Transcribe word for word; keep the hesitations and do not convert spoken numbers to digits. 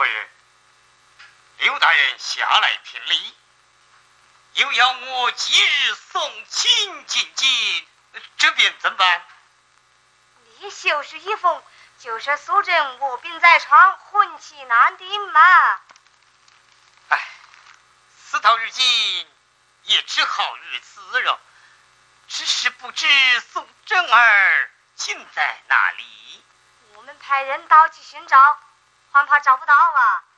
夫人，刘大人下来评理，又要我即日送亲进京，这便怎办？ 你绣是一封，就是苏镇卧病在床，婚期难定嘛。 哎，事到如今，也只好如此了。只是不知宋正儿竟在哪里？ 我们派人到去寻找，还怕找不到啊？